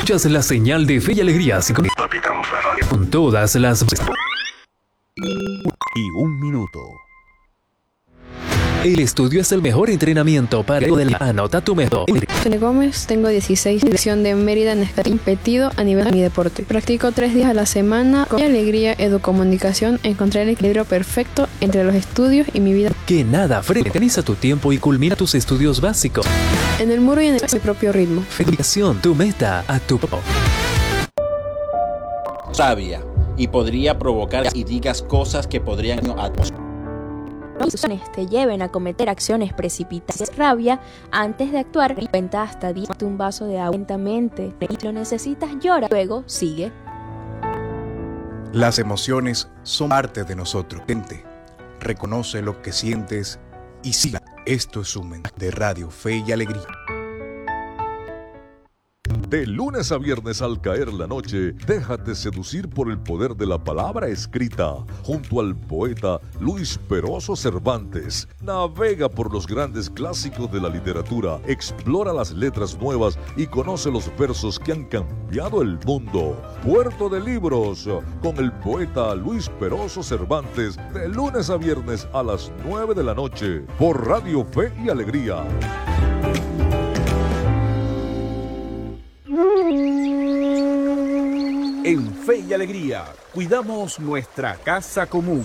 Escuchas la señal de Fe y Alegría con todas las... Y un minuto. El estudio es el mejor entrenamiento para el... Anota tu método. Sonia Gómez, tengo 16, dirección de Mérida, competido a nivel de mi deporte. Practico 3 días a la semana con alegría, educomunicación, encontrar el equilibrio perfecto entre los estudios y mi vida. Que nada frene, organiza tu tiempo y culmina tus estudios básicos. En el muro y en mi propio ritmo. Educación, tu meta a tu propio. Sabia y podría provocar y digas cosas que podrían te lleven a cometer acciones precipitadas, rabia antes de actuar, cuenta hasta 10, un vaso de agua lentamente, y lo necesitas, llora, luego sigue. Las emociones son parte de nosotros. Reconoce lo que sientes y siga. Esto es un mensaje de Radio Fe y Alegría. De lunes a viernes al caer la noche, déjate seducir por el poder de la palabra escrita, junto al poeta Luis Peroso Cervantes. Navega por los grandes clásicos de la literatura, explora las letras nuevas y conoce los versos que han cambiado el mundo. Puerto de Libros, con el poeta Luis Peroso Cervantes, de lunes a viernes a las 9 de la noche, por Radio Fe y Alegría. En Fe y Alegría, cuidamos nuestra casa común.